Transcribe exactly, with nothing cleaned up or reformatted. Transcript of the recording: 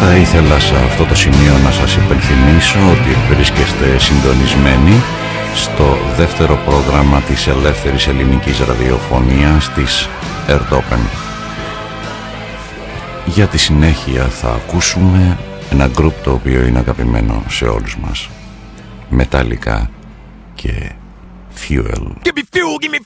Θα ήθελα σε αυτό το σημείο να σας υπενθυμίσω ότι βρίσκεστε συντονισμένοι στο δεύτερο πρόγραμμα της ελεύθερης ελληνικής ραδιοφωνίας της Ερτόπεν. Για τη συνέχεια θα ακούσουμε ένα γκρουπ το οποίο είναι αγαπημένο σε όλους μας. Metallica και Fuel. Give me fuel, give me